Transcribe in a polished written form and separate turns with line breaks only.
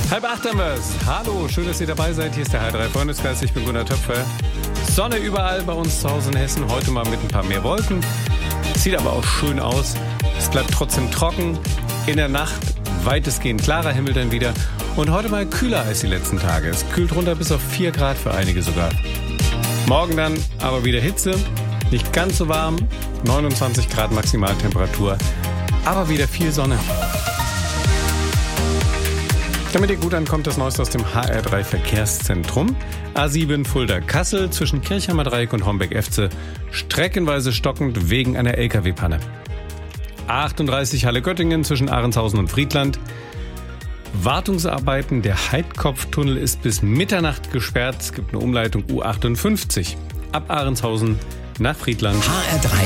7:30 haben wir's. Hallo, schön, dass ihr dabei seid. Hier ist der H3 Freundeskreis. Ich bin Gunnar Töpfer. Sonne überall bei uns zu Hause in Hessen. Heute mal mit ein paar mehr Wolken. Sieht aber auch schön aus. Es bleibt trotzdem trocken. In der Nacht weitestgehend klarer Himmel dann wieder. Und heute mal kühler als die letzten Tage. Es kühlt runter bis auf 4 Grad für einige sogar. Morgen dann aber wieder Hitze. Nicht ganz so warm. 29 Grad Maximaltemperatur. Aber wieder viel Sonne. Damit ihr gut ankommt, das Neueste aus dem HR3 Verkehrszentrum. A7 Fulda-Kassel zwischen Kirchheimer Dreieck und Hombeck-Efze streckenweise stockend wegen einer LKW-Panne. A38 Halle-Göttingen zwischen Ahrenshausen und Friedland. Wartungsarbeiten, der Heidkopftunnel ist bis Mitternacht gesperrt. Es gibt eine Umleitung U58 ab Ahrenshausen nach Friedland.
HR3